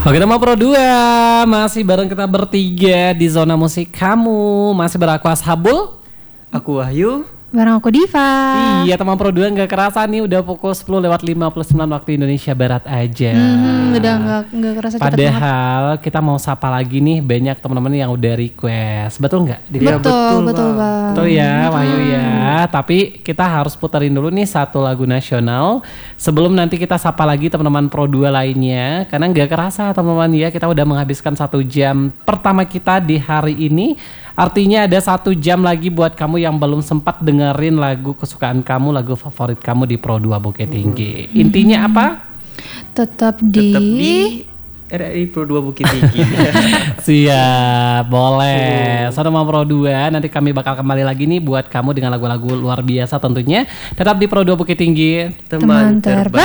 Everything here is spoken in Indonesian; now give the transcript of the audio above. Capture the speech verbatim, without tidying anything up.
Oke, nama Pro dua masih bareng kita bertiga di zona musik kamu. Masih beraku Ashabul, aku Wahyu, bareng aku Diva. Iya, teman Pro dua nggak kerasa nih udah pukul sepuluh lewat lima puluh sembilan waktu Indonesia Barat aja. Hmm, udah nggak nggak kerasa cepet banget. Padahal kita mau sapa lagi nih, banyak teman-teman yang udah request. Betul nggak? Betul, ya, betul, betul bang. Betul ya, Wahyu ya. Tapi kita harus puterin dulu nih satu lagu nasional sebelum nanti kita sapa lagi teman-teman Pro dua lainnya. Karena nggak kerasa teman-teman ya, kita udah menghabiskan satu jam pertama kita di hari ini. Artinya ada satu jam lagi buat kamu yang belum sempat dengerin lagu kesukaan kamu, lagu favorit kamu di Pro dua Bukit Tinggi. Hmm. Intinya apa? Tetap di, Tetap di R R I Pro dua Bukit Tinggi. Siap, boleh. Satu sama Pro dua, nanti kami bakal kembali lagi nih buat kamu dengan lagu-lagu luar biasa tentunya. Tetap di Pro dua Bukit Tinggi. Teman terbaik.